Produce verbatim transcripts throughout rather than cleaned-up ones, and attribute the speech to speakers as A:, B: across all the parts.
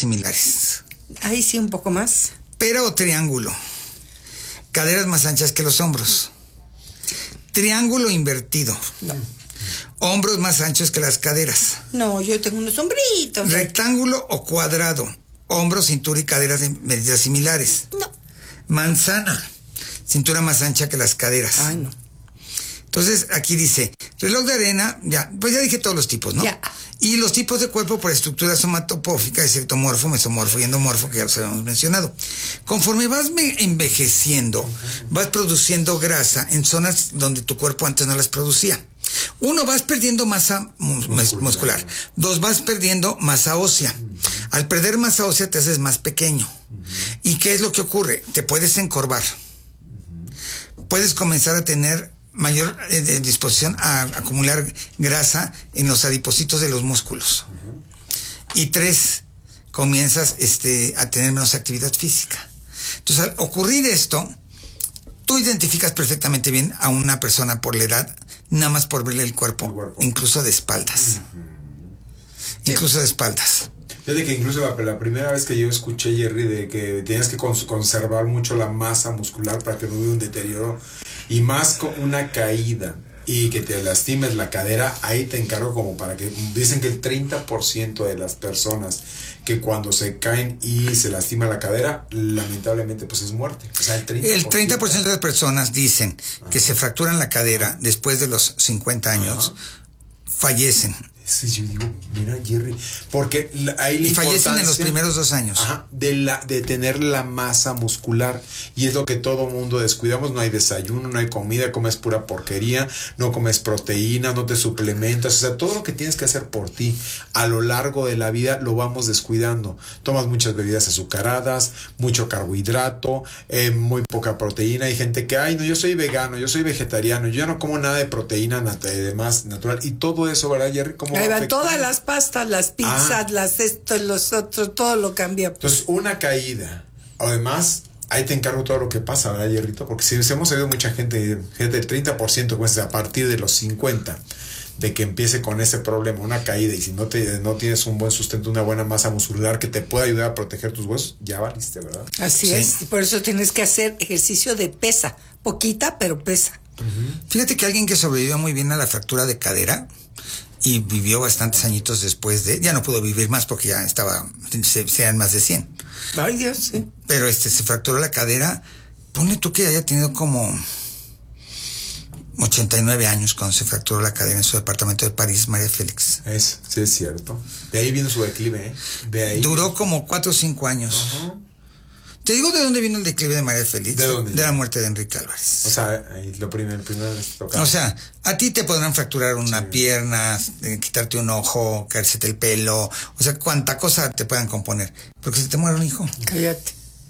A: similares.
B: Ahí sí, un poco más.
A: Pera o triángulo. Caderas más anchas que los hombros. Triángulo invertido.
B: No.
A: Hombros más anchos que las caderas.
B: No, yo tengo unos hombritos.
A: Rectángulo o cuadrado. Hombros, cintura y caderas de medidas similares.
B: No.
A: Manzana. Cintura más ancha que las caderas.
B: Ay, no.
A: Entonces, aquí dice, reloj de arena, ya, pues ya dije todos los tipos, ¿no?
B: Ya.
A: Y los tipos de cuerpo por estructura somatopófica, es ectomorfo, mesomorfo y endomorfo, que ya los habíamos mencionado. Conforme vas envejeciendo, vas produciendo grasa en zonas donde tu cuerpo antes no las producía. Uno, vas perdiendo masa mus- muscular. Dos, vas perdiendo masa ósea. Al perder masa ósea te haces más pequeño. ¿Y qué es lo que ocurre? Te puedes encorvar. Puedes comenzar a tener mayor eh, disposición a, a acumular grasa en los adipocitos de los músculos. Uh-huh. Y tres, comienzas este, a tener menos actividad física. Entonces, al ocurrir esto, tú identificas perfectamente bien a una persona por la edad, nada más por verle el cuerpo, el cuerpo. incluso de espaldas. Uh-huh. Incluso de espaldas.
C: Fíjate que incluso la, la primera vez que yo escuché, Jerry, de que tienes que cons- conservar mucho la masa muscular para que no hubiera un deterioro, y más con una caída y que te lastimes la cadera, ahí te encargo como para que, dicen que el treinta por ciento de las personas que cuando se caen y se lastima la cadera, lamentablemente pues es muerte. O sea, el treinta por ciento.
A: El treinta por ciento de las personas dicen Ajá. que se fracturan la cadera después de los cincuenta años, Ajá. fallecen.
C: Sí, yo digo, mira, Jerry, porque ahí la
A: y fallecen en los primeros dos años.
C: Ajá, de, la, de tener la masa muscular, y es lo que todo mundo descuidamos. No hay desayuno, no hay comida, comes pura porquería, no comes proteína, no te suplementas, o sea, todo lo que tienes que hacer por ti a lo largo de la vida lo vamos descuidando. Tomas muchas bebidas azucaradas, mucho carbohidrato, eh, muy poca proteína. Hay gente que, ay, no, yo soy vegano, yo soy vegetariano, yo no como nada de proteína nat- de más natural, y todo eso, ¿verdad, Jerry? ¿Cómo
B: Ahí van todas las pastas, las pizzas, ah. las esto, los otros, todo lo cambia.
C: Entonces, una caída. Además, ahí te encargo todo lo que pasa, ¿verdad, Hierrito? Porque si hemos oído mucha gente, gente del treinta por ciento pues, a partir de los cincuenta, de que empiece con ese problema, una caída, y si no te no tienes un buen sustento, una buena masa muscular que te pueda ayudar a proteger tus huesos, ya valiste, ¿verdad?
B: Así sí. es, y por eso tienes que hacer ejercicio de pesa, poquita, pero pesa.
A: Uh-huh. Fíjate que alguien que sobrevivió muy bien a la fractura de cadera y vivió bastantes añitos después de... Ya no pudo vivir más porque ya estaba... Se, sean más de cien.
B: Ay, Dios, sí.
A: Pero este, se fracturó la cadera. Ponle tú que haya tenido como ochenta y nueve años cuando se fracturó la cadera en su departamento de París, María Félix.
C: Es, sí, es cierto. De ahí vino su declive, ¿eh? De ahí.
A: Duró como cuatro o cinco años. Uh-huh. Te digo de dónde vino el declive de María Félix.
C: ¿De dónde?
A: De la muerte de Enrique Álvarez.
C: O sea, ahí lo primero, primero les toca.
A: O sea, a ti te podrán fracturar una sí. pierna, eh, quitarte un ojo, caérsete el pelo, o sea, cuánta cosa te puedan componer. Porque se te muere un hijo.
B: Cállate.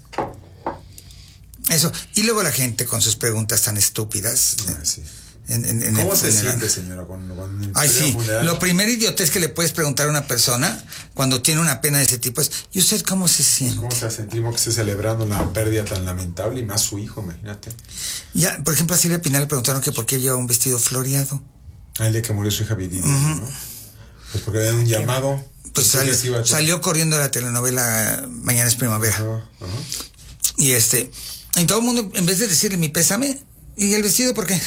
A: Eso. Y luego la gente con sus preguntas tan estúpidas.
C: Ah, sí.
A: En, en, en
C: ¿Cómo
A: el
C: se
A: funeral.
C: siente, señora? Con, con
A: Ay, sí. Funeral. Lo primero idiotez que le puedes preguntar a una persona cuando tiene una pena de ese tipo es, ¿y usted cómo se siente?
C: ¿Cómo se sentimos que esté celebrando una pérdida tan lamentable? Y más su hijo, imagínate.
A: Ya, por ejemplo, a Silvia Pinal le preguntaron que por qué lleva un vestido floreado.
C: Ah, el día que murió su hija Viridiana, uh-huh. ¿no? Pues porque le dan un llamado.
A: Pues salió, salió corriendo de la telenovela Mañana es Primavera. Uh-huh. Uh-huh. Y este, y todo el mundo, en vez de decirle mi pésame, ¿y el vestido por qué?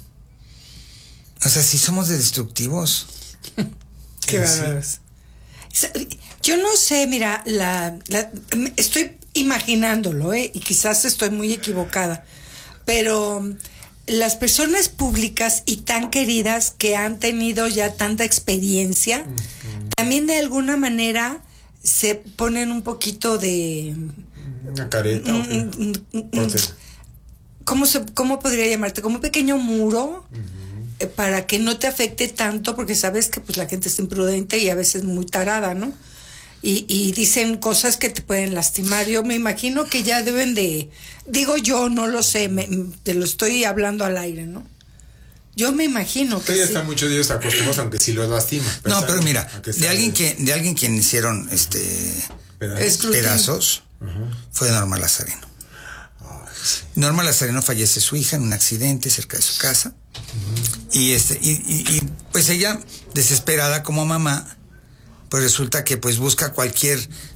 A: O sea, sí somos de destructivos.
B: Qué bárbaros. Yo no sé, mira, la, la estoy imaginándolo, ¿eh? Y quizás estoy muy equivocada, pero las personas públicas y tan queridas que han tenido ya tanta experiencia, uh-huh. también de alguna manera se ponen un poquito de...
C: Una careta.
B: Mm, okay. ¿Cómo, se, ¿Cómo podría llamarte? Como un pequeño muro. Uh-huh. Para que no te afecte tanto, porque sabes que pues la gente es imprudente y a veces muy tarada, ¿no? Y, y dicen cosas que te pueden lastimar. Yo me imagino que ya deben de... Digo yo, no lo sé, me, te lo estoy hablando al aire, ¿no? Yo me imagino que
C: ya
B: sí.
C: están muchos de ellos acostumbrados, aunque sí los lastima.
A: No, pero mira, de alguien que de alguien quien hicieron este pedazos, pedazos uh-huh. fue Norma Lazareno. Oh, sí. Norma Lazareno fallece su hija en un accidente cerca de su casa. Uh-huh. Y este y, y, y pues ella desesperada como mamá pues resulta que pues busca cualquier